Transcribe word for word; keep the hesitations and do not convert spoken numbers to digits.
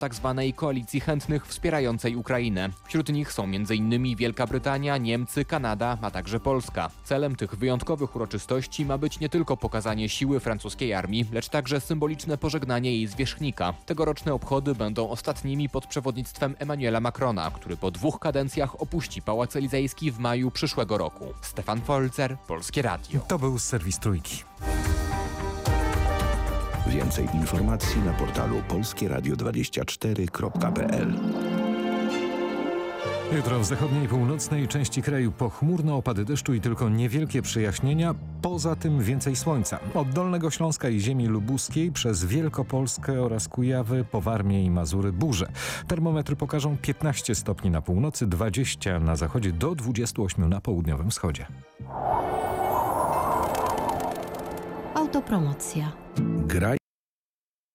tzw. koalicji chętnych wspierającej Ukrainę. Wśród nich są między innymi Wielka Brytania, Niemcy, Kanada, a także Polska. Celem tych wyjątkowych uroczystości ma być nie tylko pokazanie siły francuskiej armii, lecz także symboliczne pożegnanie jej zwierzchnika. Tegoroczne obchody będą ostatnimi pod przewodnictwem Emmanuela Macrona, który po dwóch kadencjach opuści Pałac Elizejski w maju przyszłego roku. Stefan Folzer, Polskie Radio. To był serwis Trójki. Więcej informacji na portalu polskie radio dwadzieścia cztery kropka p l. Jutro w zachodniej i północnej części kraju pochmurno, opady deszczu i tylko niewielkie przejaśnienia. Poza tym więcej słońca. Od Dolnego Śląska i ziemi lubuskiej przez Wielkopolskę oraz Kujawy po Warmię i Mazury burze. Termometry pokażą piętnaście stopni na północy, dwadzieścia na zachodzie do dwudziestu ośmiu na południowym wschodzie. Autopromocja. Graj